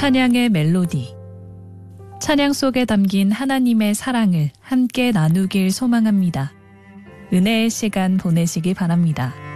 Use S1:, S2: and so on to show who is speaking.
S1: 찬양의 멜로디. 찬양 속에 담긴 하나님의 사랑을 함께 나누길 소망합니다. 은혜의 시간 보내시기 바랍니다.